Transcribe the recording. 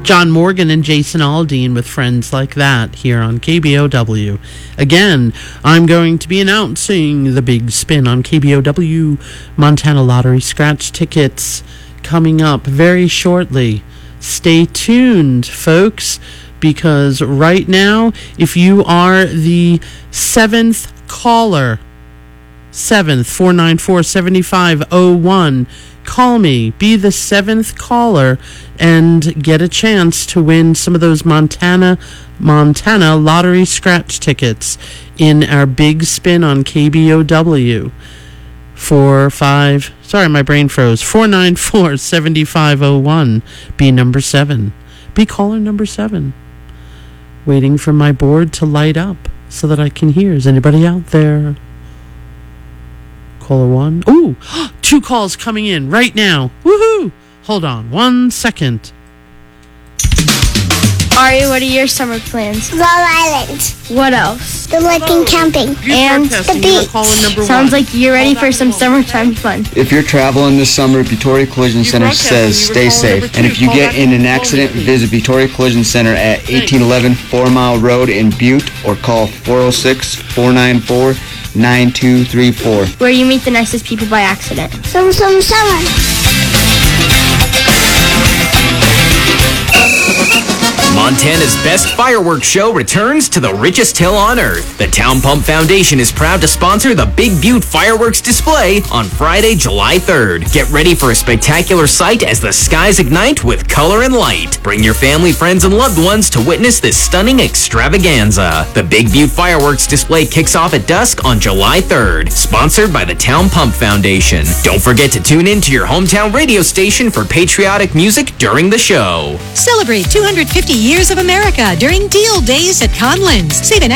John Morgan and Jason Aldean with Friends Like That here on KBOW. Again, I'm going to be announcing the big spin on KBOW Montana Lottery scratch tickets coming up very shortly. Stay tuned, folks, because right now, if you are the 7th caller, 494-7501, call me, be the 7th caller, and get a chance to win some of those Montana lottery scratch tickets in our big spin on KBOW. 494-7501. Be number 7. Be caller number 7. Waiting for my board to light up so that I can hear. Is anybody out there? Caller 1. Ooh, 2 calls coming in right now. Woohoo! Hold on 1 second. Ari, what are your summer plans? Long Island. What else? The lake and camping. And the beach. Sounds like you're ready for some summertime fun. If you're traveling this summer, Vittoria Collision Center says stay safe. And if you get in an accident, visit Vittoria Collision Center at 1811 4 Mile Road in Butte or call 406-494-9234. Where you meet the nicest people by accident. Summer. Montana's best fireworks show returns to the richest hill on earth. The Town Pump Foundation is proud to sponsor the Big Butte Fireworks Display on Friday, July 3rd. Get ready for a spectacular sight as the skies ignite with color and light. Bring your family, friends, and loved ones to witness this stunning extravaganza. The Big Butte Fireworks Display kicks off at dusk on July 3rd. Sponsored by the Town Pump Foundation. Don't forget to tune in to your hometown radio station for patriotic music during the show. Celebrate 250 years of America during Deal Days at Conlins. Save an